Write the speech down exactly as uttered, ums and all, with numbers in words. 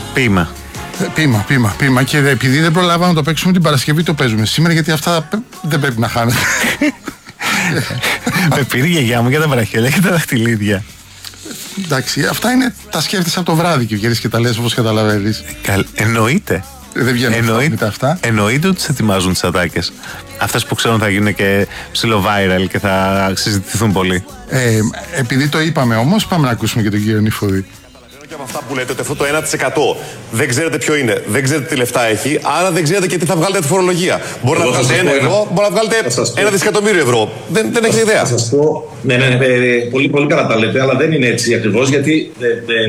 Ποίημα. Ποίημα, ποίημα, ποίημα. Και επειδή δεν προλάβαμε να το παίξουμε την Παρασκευή, το παίζουμε σήμερα, γιατί αυτά δεν πρέπει να χάνετε. Με πήρε η γιαγιά μου για τα βραχιόλια και τα δαχτυλίδια. Εντάξει, αυτά είναι, τα σκέφτεσαι από το βράδυ και βγαίνεις και τα λες όπως καταλαβαίνεις. Καλ... Εννοείται. Δεν βγαίνουν Εννοείται, αυτά. Εννοείται ότι τις ετοιμάζουν τις ατάκες. Αυτές που ξέρουν θα γίνουν και ψιλο-viral και θα συζητηθούν πολύ. Ε, επειδή το είπαμε όμως, πάμε να ακούσουμε και τον κύριο Νηφοδή. Και από αυτά που λέτε ότι αυτό το ένα τοις εκατό δεν ξέρετε ποιο είναι, δεν ξέρετε τι λεφτά έχει, άρα δεν ξέρετε και τι θα βγάλετε τη φορολογία. Μπορεί να βγάλετε ένα ευρώ, μπορεί να βγάλετε ένα δισεκατομμύριο ευρώ. Δεν, δεν έχετε ιδέα. Θα σας πω, ναι, ναι, ναι, πολύ, πολύ καλά τα λέτε, αλλά δεν είναι έτσι ακριβώς, γιατί